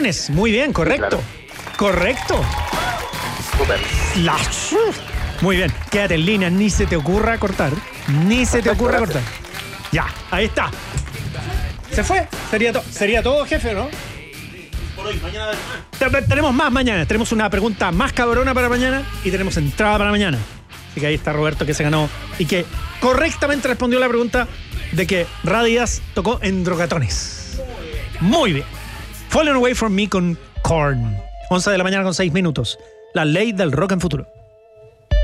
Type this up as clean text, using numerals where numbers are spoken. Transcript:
Muy bien, correcto. Claro. Correcto. Súper. Muy bien, quédate en línea, ni se te ocurra cortar. Ni se te ocurra cortar. Ya, ahí está. ¿Se fue? Sería todo, jefe, ¿no? Por hoy, mañana. Tenemos más mañana. Tenemos una pregunta más cabrona para mañana y tenemos entrada para mañana. Así que ahí está Roberto, que se ganó y que correctamente respondió la pregunta de que Radias tocó en Drogatones. Muy bien. Fallen Away From Me con Korn. 11 de la mañana con 6 minutos. La ley del rock en futuro.